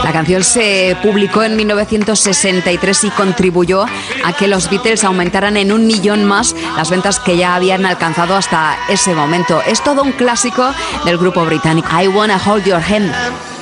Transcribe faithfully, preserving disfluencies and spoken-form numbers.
La canción se publicó en mil novecientos sesenta y tres y contribuyó a que los Beatles aumentaran en un millón más las ventas que ya habían alcanzado hasta ese momento. Es todo un clásico del grupo británico. I Wanna Hold Your Hand.